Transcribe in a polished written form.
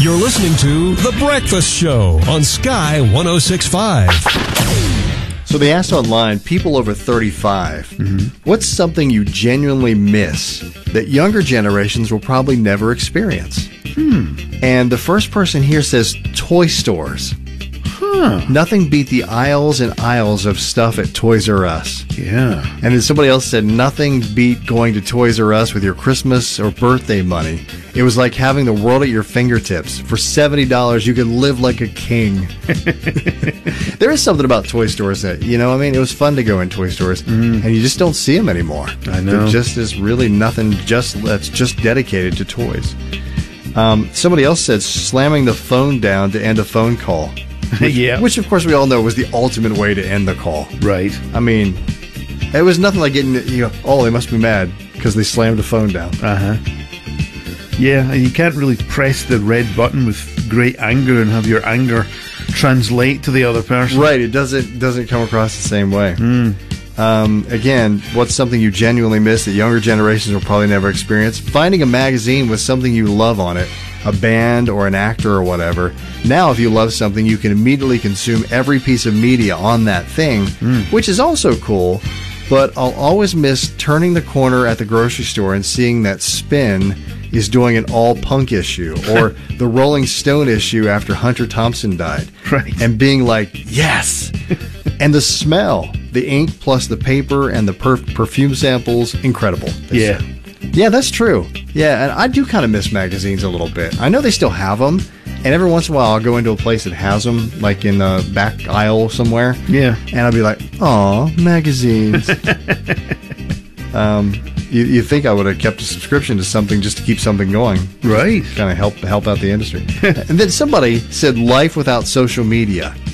You're listening to The Breakfast Show on Sky 106.5. So they asked online, people over 35, what's something you genuinely miss that younger generations will probably never experience? And the first person here says toy stores. Nothing beat the aisles and aisles of stuff at Toys R Us. Yeah. And then somebody else said, nothing beat going to Toys R Us with your Christmas or birthday money. It was like having the world at your fingertips. For $70, you could live like a king. There is something about toy stores that, it was fun to go in toy stores, and you just don't see them anymore. I know. There just is really nothing that's just dedicated to toys. Somebody else said slamming the phone down to end a phone call. Yeah. Which, of course, we all know was the ultimate way to end the call. Right. I mean, it was nothing like getting, they must be mad because they slammed the phone down. Yeah, and you can't really press the red button with great anger and have your anger translate to the other person. Right, it doesn't come across the same way. Again, what's something you genuinely miss that younger generations will probably never experience? Finding a magazine with something you love on it, a band or an actor or whatever. Now, if you love something, you can immediately consume every piece of media on that thing, which is also cool, but I'll always miss turning the corner at the grocery store and seeing that Spin is doing an all-punk issue, or the Rolling Stone issue after Hunter Thompson died. Right. And being like, yes! And the smell, the ink plus the paper and the perfume samples, incredible. Yeah. Yeah, that's true. Yeah, and I do kind of miss magazines a little bit. I know they still have them, and every once in a while I'll go into a place that has them, like in the back aisle somewhere. Yeah. And I'll be like, aw, magazines. You think I would have kept a subscription to something just to keep something going. Right. Kind of help out the industry. And then somebody said life without social media.